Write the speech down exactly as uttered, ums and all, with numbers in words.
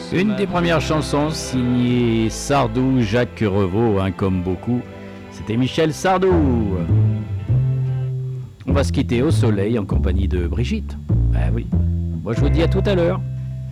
Une des premières chansons signée Sardou, Jacques Revaux, hein, comme beaucoup. C'était Michel Sardou. On va se quitter au soleil en compagnie de Brigitte. Ah oui. Moi je vous dis à tout à l'heure.